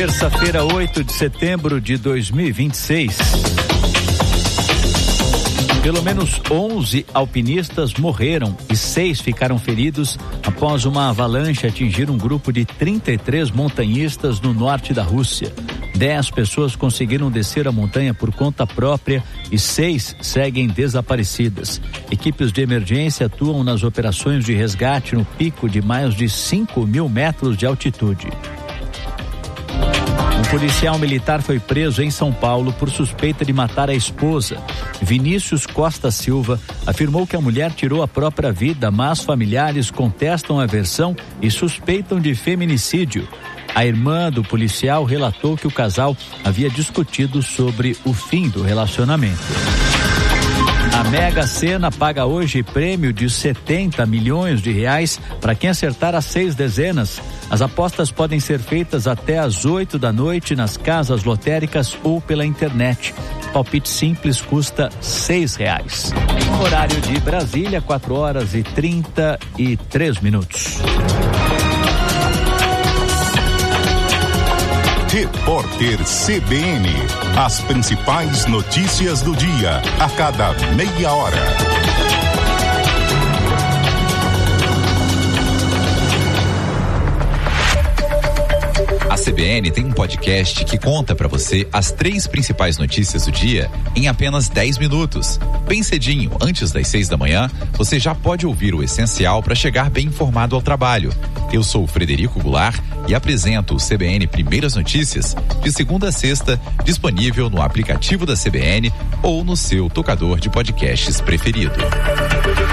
Terça-feira, 8 de setembro de 2026. Pelo menos 11 alpinistas morreram e 6 ficaram feridos após uma avalanche atingir um grupo de 33 montanhistas no norte da Rússia. 10 pessoas conseguiram descer a montanha por conta própria e 6 seguem desaparecidas. Equipes de emergência atuam nas operações de resgate no pico de mais de 5.000 metros de altitude. Um policial militar foi preso em São Paulo por suspeita de matar a esposa. Vinícius Costa Silva afirmou que a mulher tirou a própria vida, mas familiares contestam a versão e suspeitam de feminicídio. A irmã do policial relatou que o casal havia discutido sobre o fim do relacionamento. A Mega Sena paga hoje prêmio de 70 milhões de reais para quem acertar as 6 dezenas. As apostas podem ser feitas até às 8 da noite nas casas lotéricas ou pela internet. Palpite simples custa R$6. Horário de Brasília, 4h33. Repórter CBN. As principais notícias do dia, a cada meia hora. A CBN tem um podcast que conta pra você as 3 principais notícias do dia em apenas 10 minutos. Bem cedinho, antes das 6 da manhã, você já pode ouvir o essencial para chegar bem informado ao trabalho. Eu sou o Frederico Goulart e apresento o CBN Primeiras Notícias de segunda a sexta, disponível no aplicativo da CBN ou no seu tocador de podcasts preferido.